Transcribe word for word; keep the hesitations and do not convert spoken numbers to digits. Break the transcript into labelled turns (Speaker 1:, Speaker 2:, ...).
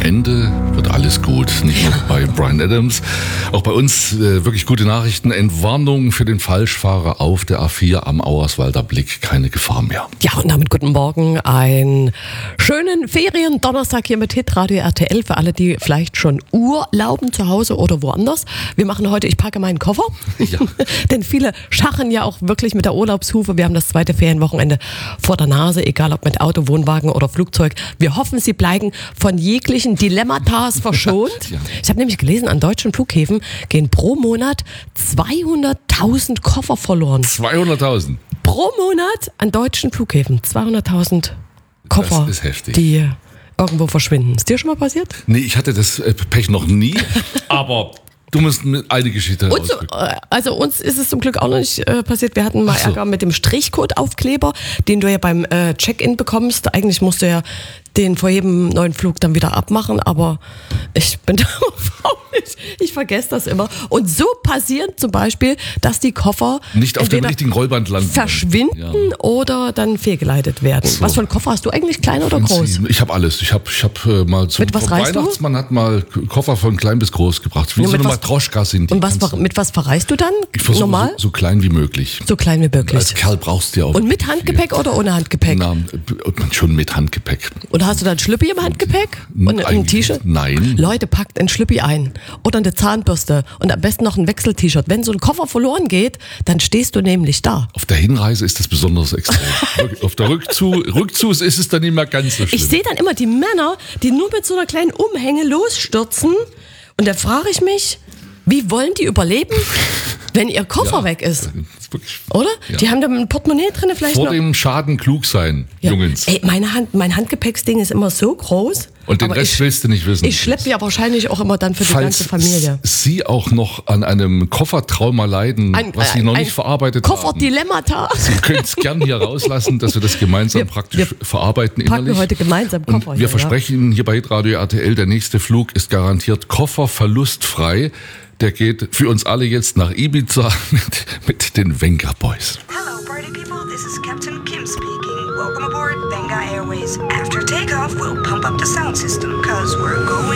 Speaker 1: Ende wird alles gut. Nicht nur bei Bryan Adams, auch bei uns äh, wirklich gute Nachrichten. Entwarnung für den Falschfahrer auf der A vier am Auerswalder Blick. Keine Gefahr mehr.
Speaker 2: Ja, und damit guten Morgen. Einen schönen Ferien-Donnerstag hier mit Hitradio R T L für alle, die vielleicht schon urlauben zu Hause oder woanders. Wir machen heute, ich packe meinen Koffer.
Speaker 1: Ja.
Speaker 2: Denn viele scharren ja auch wirklich mit der Urlaubshufe. Wir haben das zweite Ferienwochenende vor der Nase, egal ob mit Auto, Wohnwagen oder Flugzeug. Wir hoffen, Sie bleiben von jeglichen Dilemmatas verschont.
Speaker 1: Ja.
Speaker 2: Ich habe nämlich gelesen, an deutschen Flughäfen gehen pro Monat zweihunderttausend Koffer verloren.
Speaker 1: zweihunderttausend.
Speaker 2: Pro Monat an deutschen Flughäfen zweihunderttausend Koffer,
Speaker 1: Das ist heftig.
Speaker 2: die irgendwo verschwinden. Ist dir schon mal passiert?
Speaker 1: Nee, ich hatte das äh, Pech noch nie, aber du musst mir eine Geschichte
Speaker 2: Uns,
Speaker 1: ausdrücken.
Speaker 2: äh, also uns ist es zum Glück auch noch nicht äh, passiert. Wir hatten mal
Speaker 1: Ach so.
Speaker 2: Ärger mit dem Strichcode-Aufkleber, den du ja beim äh, Check-in bekommst. Eigentlich musst du ja den vor jedem neuen Flug dann wieder abmachen, aber ich bin da faul. Ich vergesse das immer. Und so passieren zum Beispiel, dass die Koffer
Speaker 1: Nicht auf dem
Speaker 2: entweder
Speaker 1: richtigen Rollband landen.
Speaker 2: verschwinden
Speaker 1: Ja.
Speaker 2: oder dann fehlgeleitet werden.
Speaker 1: So.
Speaker 2: Was für ein Koffer hast du eigentlich, klein oder groß?
Speaker 1: Ich habe alles. Ich habe ich hab, äh, mal zum
Speaker 2: Mit was
Speaker 1: vom
Speaker 2: reist du?
Speaker 1: Weihnachtsmann hat mal Koffer von klein bis groß gebracht. Wie
Speaker 2: Ja,
Speaker 1: so
Speaker 2: mit
Speaker 1: eine
Speaker 2: was-
Speaker 1: Matroschka sind die.
Speaker 2: Und was,
Speaker 1: Kannst du-
Speaker 2: mit was verreist du dann?
Speaker 1: ich versuche
Speaker 2: Normal?
Speaker 1: so, so klein wie möglich.
Speaker 2: So klein wie möglich.
Speaker 1: Als Kerl brauchst du ja auch.
Speaker 2: Und mit
Speaker 1: viel.
Speaker 2: Handgepäck oder ohne Handgepäck?
Speaker 1: Na, schon mit Handgepäck.
Speaker 2: Und hast du dann Schlüppi im Handgepäck? Und ein
Speaker 1: Eigentlich
Speaker 2: T-Shirt?
Speaker 1: Nein.
Speaker 2: Leute, packt ein Schlüppi ein. Oder eine Zahnbürste. Und am besten noch ein Wechsel-T-Shirt. Wenn so ein Koffer verloren geht, dann stehst du nämlich da.
Speaker 1: Auf der Hinreise ist das besonders extrem. Auf der Rückzu Rückzus ist es dann nicht mehr ganz so schlimm.
Speaker 2: Ich sehe dann immer die Männer, die nur mit so einer kleinen Umhänge losstürzen. Und da frage ich mich, wie wollen die überleben, wenn ihr Koffer
Speaker 1: Ja,
Speaker 2: weg ist?
Speaker 1: das ist wirklich,
Speaker 2: Oder?
Speaker 1: Ja.
Speaker 2: Die haben da ein Portemonnaie drin vielleicht
Speaker 1: vor
Speaker 2: noch.
Speaker 1: dem Schaden klug sein,
Speaker 2: Ja.
Speaker 1: Jungens.
Speaker 2: Ey, meine Hand, mein Handgepäcksding ist immer so groß.
Speaker 1: Und den
Speaker 2: aber
Speaker 1: Rest
Speaker 2: ich,
Speaker 1: willst du nicht wissen.
Speaker 2: Ich schleppe ja wahrscheinlich auch immer dann für die
Speaker 1: Falls
Speaker 2: ganze Familie.
Speaker 1: S- Sie auch noch an einem Koffertrauma leiden,
Speaker 2: Ein-
Speaker 1: was Sie
Speaker 2: ein-
Speaker 1: noch
Speaker 2: ein
Speaker 1: nicht verarbeitet haben.
Speaker 2: Kofferdilemmata.
Speaker 1: Sie können es gern hier rauslassen, dass wir das gemeinsam
Speaker 2: Wir-
Speaker 1: praktisch
Speaker 2: wir
Speaker 1: verarbeiten
Speaker 2: Packen
Speaker 1: innerlich.
Speaker 2: heute gemeinsam Koffer.
Speaker 1: Und
Speaker 2: hier,
Speaker 1: wir versprechen Ihnen hier bei Hitradio R T L, der nächste Flug ist garantiert kofferverlustfrei. Der geht für uns alle jetzt nach Ibiza mit, mit den Venga Boys.
Speaker 3: Hello, party people. This is Captain Kim speaking. Welcome aboard Benga Airways. After takeoff, we'll pump up the sound system, cause we're going